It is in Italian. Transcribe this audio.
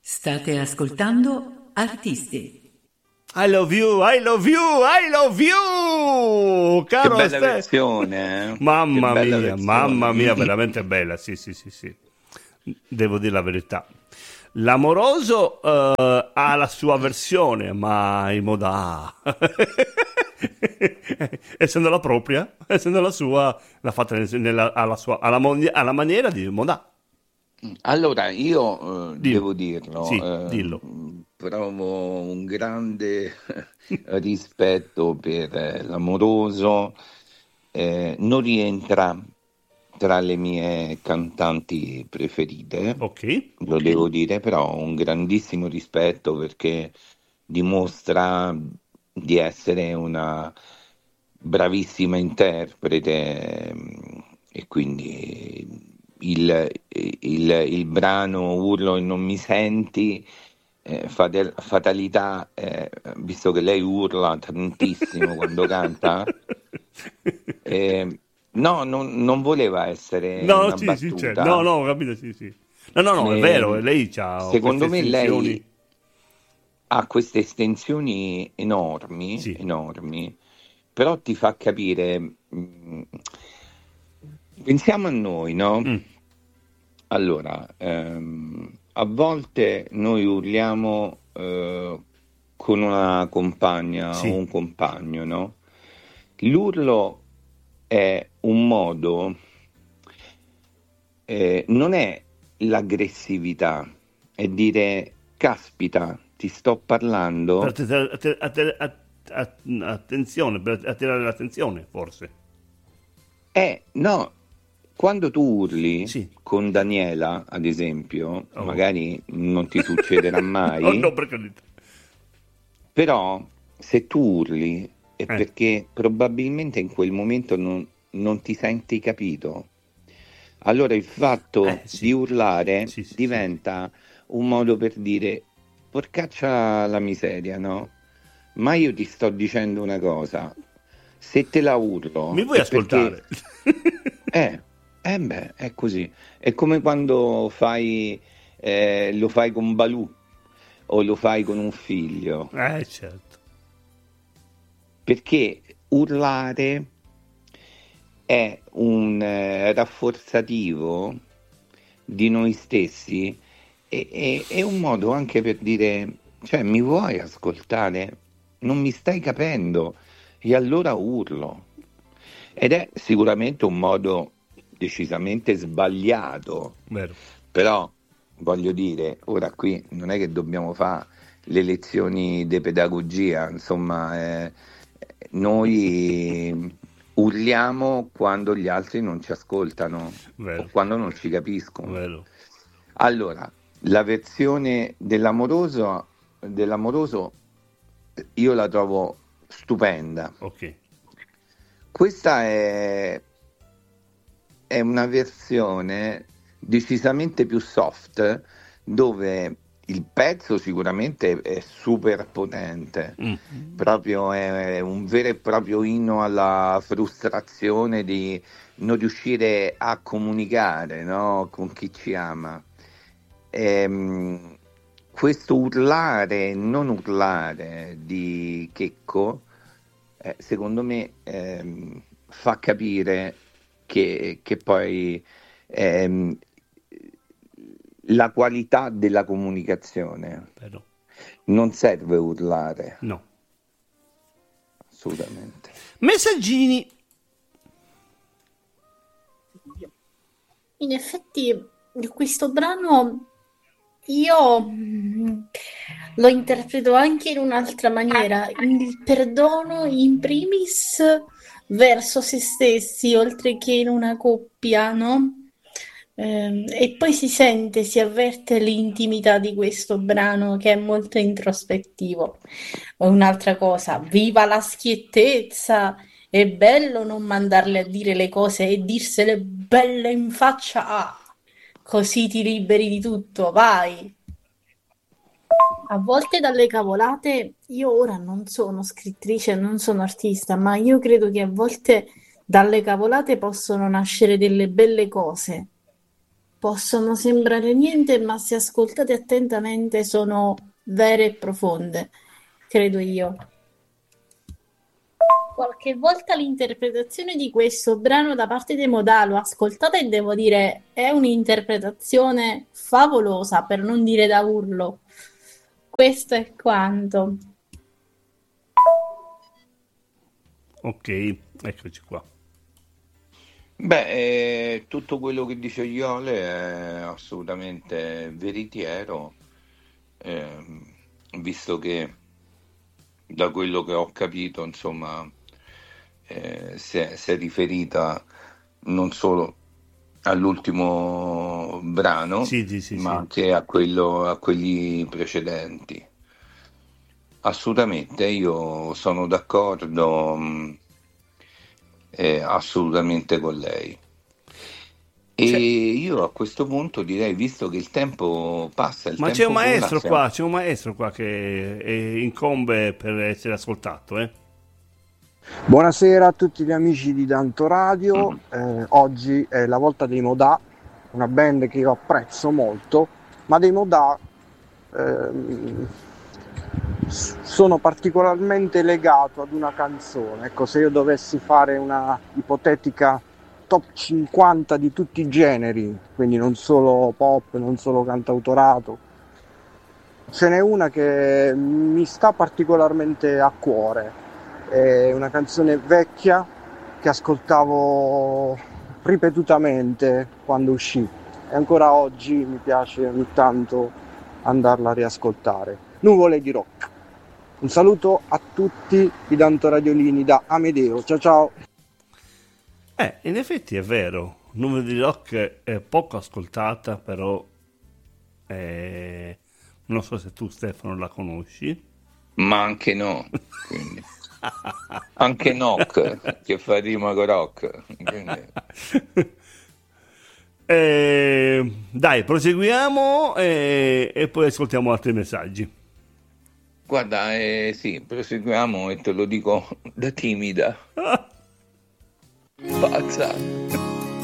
State ascoltando Artisti. I love you, I love you, I love you, Che caro bella versione, Che Mamma bella mamma mia, versione. veramente bella, sì, sì, sì, sì. Devo dire la verità. L'amoroso ha la sua versione, ma il Modà, essendo la propria, essendo la sua, l'ha fatta alla maniera di Modà. Allora, io Dillo, devo dirlo, sì, dillo. provo un grande rispetto per l'amoroso, non rientra tra le mie cantanti preferite, Ok, lo devo dire, però ho un grandissimo rispetto perché dimostra di essere una bravissima interprete, e quindi il brano Urlo e non mi senti, fatalità, visto che lei urla tantissimo quando canta, eh, no, non voleva essere no, una sì, sì, c'è. No, battuta. no, ho capito, sì, sì. No, no, no, è vero, Eh, lei ha queste secondo me lei estensioni. ha queste estensioni enormi, Sì, enormi, però ti fa capire, pensiamo a noi, no? mm, Allora, a volte noi urliamo con una compagna o sì, un compagno, no? L'urlo è un modo, non è l'aggressività, è dire, caspita, ti sto per parlando. attenzione, per attirare l'attenzione, forse. No, quando tu urli Sì. con Daniela, ad esempio, Oh. magari non ti succederà No, no, mai, per carità. però se tu urli è Eh, perché probabilmente in quel momento non ti senti capito. Allora il fatto di sì, urlare sì, sì, sì. diventa un modo per dire, porcaccia la miseria, no? Ma io ti sto dicendo una cosa, se te la Mi urlo vuoi è perché ascoltare? Eh, beh, è così. È come quando lo fai con Balù o lo fai con un figlio, Certo. perché urlare è un rafforzativo di noi stessi è un modo anche per dire, cioè, mi vuoi ascoltare? Non mi stai capendo? E allora urlo. Ed è sicuramente un modo decisamente sbagliato, Vero. però voglio dire, ora qui non è che dobbiamo fare le lezioni di pedagogia, insomma, noi urliamo quando gli altri non ci ascoltano o Vero. quando non ci capiscono. Vero. Allora, la versione dell'amoroso io la trovo stupenda. Ok. Questa è una versione decisamente più soft, dove il pezzo sicuramente è super potente, Mm. proprio è un vero e proprio inno alla frustrazione di non riuscire a comunicare, no, con chi ci ama. Ehm, Questo urlare, non urlare di Checco, secondo me fa capire che poi ehm, la qualità della comunicazione Vero. non serve urlare, No. assolutamente. Messaggini. In effetti, questo brano io lo interpreto anche in un'altra maniera, il perdono in primis verso se stessi, oltre che in una coppia, no? E poi si sente, si avverte l'intimità di questo brano che è molto introspettivo. Un'altra cosa, viva la schiettezza! È bello non mandarle a dire le cose e dirsele belle in faccia. Ah, così ti liberi di tutto, vai. A volte dalle cavolate, io ora non sono scrittrice, non sono artista, ma io credo che a volte dalle cavolate possono nascere delle belle cose. possono sembrare niente, ma se ascoltate attentamente sono vere e profonde, credo io. Qualche volta l'interpretazione di questo brano da parte dei Modà l'ho ascoltata e devo dire è un'interpretazione favolosa, per non dire da urlo. Questo è quanto. Ok, eccoci qua. Beh, tutto quello che dice Iole è assolutamente veritiero, visto che da quello che ho capito, insomma, si è riferita non solo all'ultimo brano, Sì. ma anche a quelli precedenti. Assolutamente, io sono d'accordo, assolutamente con lei. E io a questo punto direi, visto che il tempo passa, il Ma tempo vola, c'è un maestro qua che incombe per essere ascoltato, eh? Buonasera a tutti gli amici di Danto Radio. Oggi è la volta dei Modà, una band che io apprezzo molto, ma dei Modà sono particolarmente legato ad una canzone. Ecco, se io dovessi fare una ipotetica top 50 di tutti i generi, quindi non solo pop, non solo cantautorato, ce n'è una che mi sta particolarmente a cuore. È una canzone vecchia che ascoltavo ripetutamente quando uscì e ancora oggi mi piace ogni tanto andarla a riascoltare. Nuvole di rock. Un saluto a tutti i Danto Radiolini da Amedeo. Ciao ciao. In effetti è vero, Nuvole di Rock è poco ascoltata, però non so se tu Stefano la conosci. ma anche no, quindi. Anche Nock che fa rima con rock, quindi. Dai, proseguiamo e poi ascoltiamo altri messaggi. Guarda, sì, proseguiamo e te lo dico da timida. Pazza.